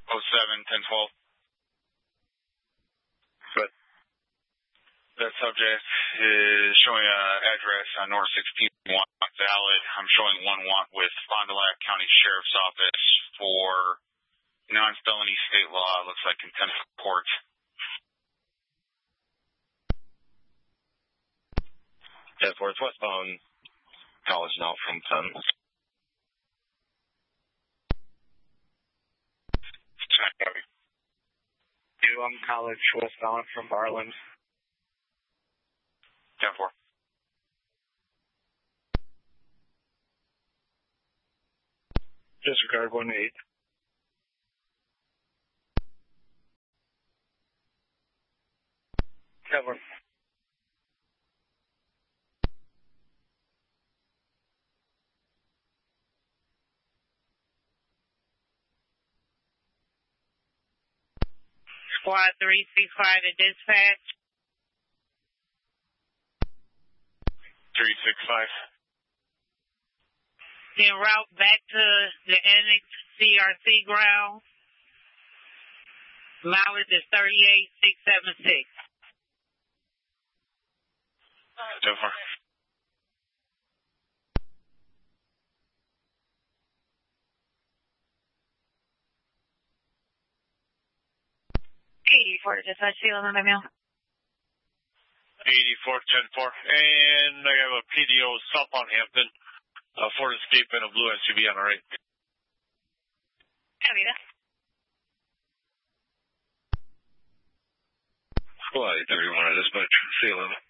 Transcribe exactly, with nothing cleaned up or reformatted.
oh seven, ten twelve. Good. That subject is showing an address on North sixteen-one valid. I'm showing one want with Fond du Lac County Sheriff's Office for non-felony state law. Looks like contempt of court. ten four, it's westbound College now from ten. U M College westbound from Barland. ten four. Disregard one eight. Cover. Squad three six five to dispatch. three six five. En route back to the Annex C R C ground. Mileage is thirty-eight six seventy-six. ten four. eighty-four to dispatch, Sheila, on my mail. eighty-four ten four. And I have a P D O southbound Hampton. Uh, Ford Escape and a blue S U V on the right. Copy that. Squad thirty-one at dispatch. C eleven.